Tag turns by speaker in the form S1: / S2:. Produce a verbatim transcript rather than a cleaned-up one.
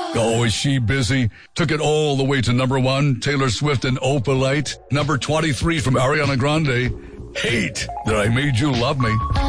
S1: Oh, is she busy? Took it all the way to number one, Taylor Swift and Opalite. Number twenty-three from Ariana Grande, Hate That I Made You Love Me.